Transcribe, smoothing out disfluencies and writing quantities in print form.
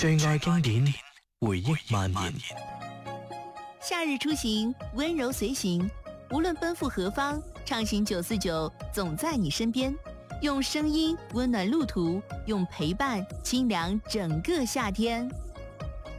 最愛經典，回憶蔓延。 夏日出行，溫柔隨行，無論奔赴何方，暢行949總在你身邊。用聲音溫暖路途，用陪伴清涼整個夏天。